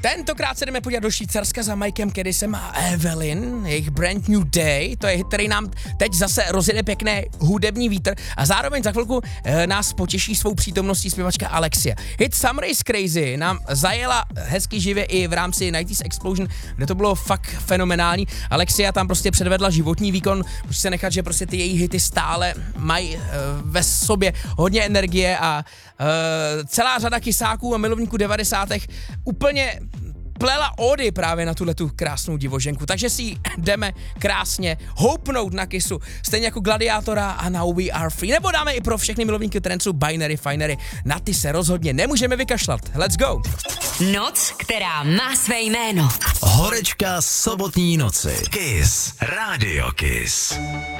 Tentokrát se jdeme podívat do Švýcarska za Mikem Caddisem a Evelyn, jejich Brand New Day, to je hit, který nám teď zase rozjede pěkné hudební vítr a zároveň za chvilku nás potěší svou přítomností zpěvačka Alexia. Hit Summer is Crazy nám zajela hezky živě i v rámci 90s Explosion, kde to bylo fakt fenomenální. Alexia tam prostě předvedla životní výkon, musí se nechat, že prostě ty její hity stále mají ve sobě hodně energie a celá řada kysáků a milovníků 90. úplně plela ódy právě na tuhletu krásnou divoženku, takže si ji jdeme krásně houpnout na kysu, stejně jako Gladiátora a Now We Are Free, nebo dáme i pro všechny milovníky trencu Binary Finery, na ty se rozhodně nemůžeme vykašlat, let's go! Noc, která má své jméno. Horečka sobotní noci. Kiss. Radio Kiss.